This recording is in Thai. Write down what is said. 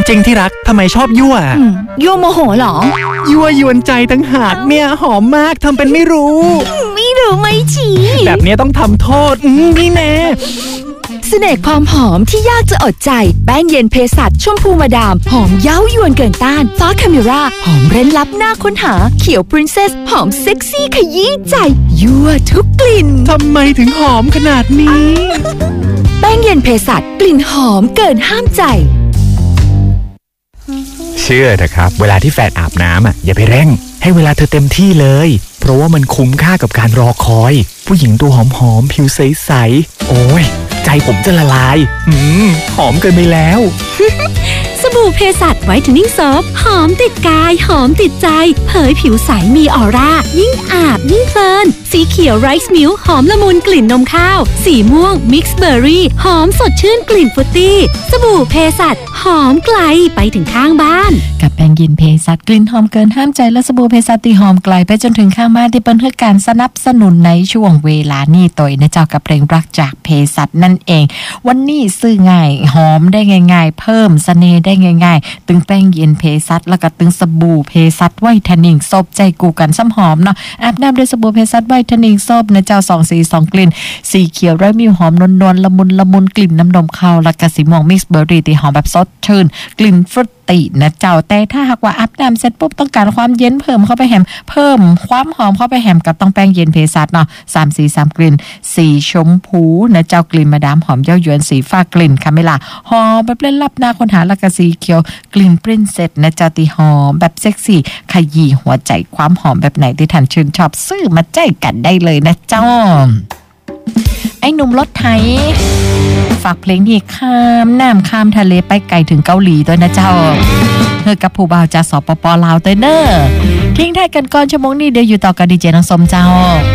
ริงๆที่รักทำไมชอบยั่วยั่วโมโหเหรอยั่วยวนใจตั้งหากเนี่ยหอมมากทำเป็นไม่รู้ไม่ฉีแบบนี้ต้องทำโทษนี่แน่เสน่ห์ความหอมที่ยากจะอดใจแป้งเย็นเพสัชชมพูมาดามหอมเย้ายวนเกินต้านฟ้าคาเมราหอมเร้นลับน่าค้นหาเขียวปรินเซสหอมเซ็กซี่ขยี้ใจยั่วทุกกลิ่นทำไมถึงหอมขนาดนี้แป้งเย็นเพสัชกลิ่นหอมเกินห้ามใจเชื่อเถอะครับเวลาที่แฟนอาบน้ำอย่าไปเร่งให้เวลาเธอเต็มที่เลยเพราะว่ามันคุ้มค่ากับการรอคอยผู้หญิงตัวหอมๆผิวใสๆโอ้ยใจผมจะละลายหอมเกินไปแล้วสบู่เพสัชไวท์เทนนิ่งโซฟหอมติดกายหอมติดใจเผยผิวใสมีออร่ายิ่งอาบยิ่งเพลินสีเขียวไรซ์มิลค์หอมละมุนกลิ่นนมข้าวสีม่วงมิกซ์เบอร์รี่หอมสดชื่นกลิ่นฟรุตตี้สบู่เพสัชหอมไกลไปถึงข้างบ้านกับแป้งเย็นเพสัชกลิ่นหอมเกินห้ามใจและสบู่เพสัชที่หอมไกลไปจนถึงข้างบ้านที่เป็นเพื่อการสนับสนุนในช่วงเวลานี้ตัวนะเจ้ากับเพลงรักจากเพสัชนั่นเองวันนี้ซื้อง่ายหอมได้ง่ายๆเพิ่มเสน่ห์ได้ง่ายๆตึงแป้งเย็นเพสัชแล้วก็ตึงสบู่เพสัชไวท์เทนนิ่งโซฟใจกูกันซ้ำหอมเนาะอาบน้ำด้วยสบู่เพสัชไวท์เทนนิ่งโซฟนะเจ้า2สี2กลิ่นสีเขียวและมีหอมนวลๆละมุนกลิ่นน้ำนมข้าวแล้วก็สีม่วงมิกซ์เบอร์รี่ที่หอมแบบสดชื่นกลิ่นฟรุตตี้นะเจ้าแต่ถ้าหากว่าอาบน้ำเสร็จปุ๊บต้องการความเย็นเพิ่มเข้าไปแฮมเพิ่มความหอมเข้าไปแฮมกับต้องแป้งเย็นเพสัชเนาะ3สี3กลิ่นสีชมพูนะเจ้ากลิ่นมาดามหอมเย้ายวนสีฟ้ากลิ่นคาเมล่าหอมแบบเล่นลับหน้าคนหาแล้วก็สีเขียวกลิ่นปรินเซสนะเจ้าที่หอมแบบเซ็กซี่ขยี้หัวใจความหอมแบบไหนที่ท่านชื่นชอบซื้อมาใจกันได้เลยนะเจ้าไอ้หนุ่มรถไถฝากเพลงนี้ข้ามน้ำข้ามทะเลไปไกลถึงเกาหลีด้วยนะเจ้าเธอกับผู้บ่าวจากสปป.ลาวเตอร์เนอร์ทิ้งท้ายกันก่อนชั่วโมงนี้เดี๋ยวอยู่ต่อกับดีเจน้องสมเจ้า